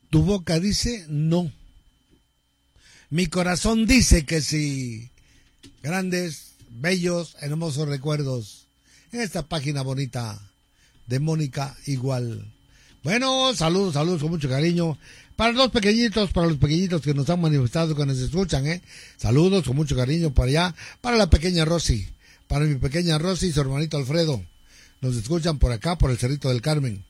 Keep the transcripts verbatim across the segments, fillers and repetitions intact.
Tu boca dice no. Mi corazón dice que sí. Grandes, bellos, hermosos recuerdos en esta página bonita de Mónica Igual. Bueno, saludos, saludos con mucho cariño para los pequeñitos, para los pequeñitos que nos han manifestado, que nos escuchan, ¿eh? Saludos con mucho cariño para allá, para la pequeña Rosy, para mi pequeña Rosy y su hermanito Alfredo. Nos escuchan por acá, por el Cerrito del Carmen.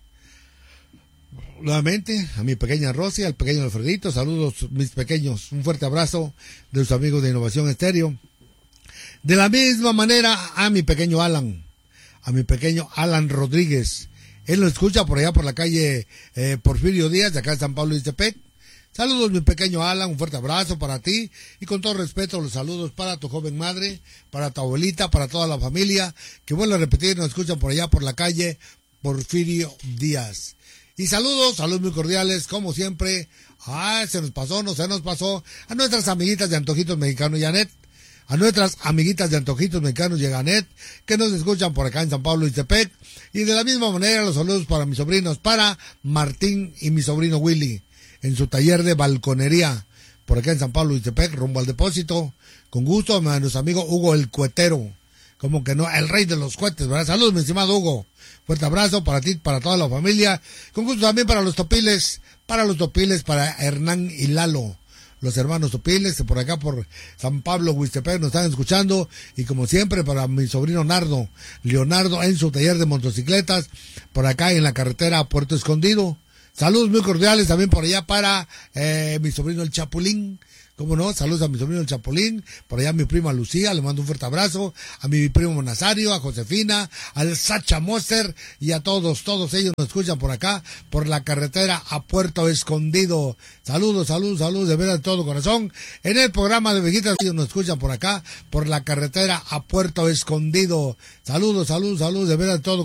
Nuevamente, a mi pequeña Rosy, al pequeño Alfredito, saludos mis pequeños, un fuerte abrazo de sus amigos de Innovación Estéreo. De la misma manera a mi pequeño Alan, a mi pequeño Alan Rodríguez. Él lo escucha por allá por la calle eh, Porfirio Díaz, de acá en San Pablo Ixtepec. Saludos mi pequeño Alan, un fuerte abrazo para ti y con todo respeto los saludos para tu joven madre, para tu abuelita, para toda la familia, que vuelvo a repetir, nos escuchan por allá por la calle Porfirio Díaz. Y saludos, saludos muy cordiales, como siempre. Ah, se nos pasó, no se nos pasó. A nuestras amiguitas de Antojitos Mexicanos y Anet. A nuestras amiguitas de Antojitos Mexicanos y Anet, que nos escuchan por acá en San Pablo Ixtepec. Y de la misma manera, los saludos para mis sobrinos, para Martín y mi sobrino Willy, en su taller de balconería, por acá en San Pablo Ixtepec, rumbo al depósito. Con gusto, a nuestro amigo Hugo el Cuetero. Como que no, el rey de los cohetes, ¿verdad? Saludos, mi estimado Hugo. Fuerte abrazo para ti, para toda la familia. Con gusto también para los Topiles, para los Topiles, para Hernán y Lalo. Los hermanos Topiles, por acá por San Pablo, Huistepec, nos están escuchando. Y como siempre, para mi sobrino Nardo, Leonardo, en su taller de motocicletas, por acá en la carretera a Puerto Escondido. Saludos muy cordiales también por allá para eh, mi sobrino el Chapulín. ¿Cómo no? Saludos a mi sobrino el Chapulín, por allá a mi prima Lucía, le mando un fuerte abrazo, a mi primo Nazario, a Josefina, al Sacha Moser y a todos, todos ellos nos escuchan por acá, por la carretera a Puerto Escondido. Saludos, saludos, saludos de verdad de todo corazón. En el programa de Viejitas ellos nos escuchan por acá, por la carretera a Puerto Escondido. Saludos, saludos, saludos de verdad de todo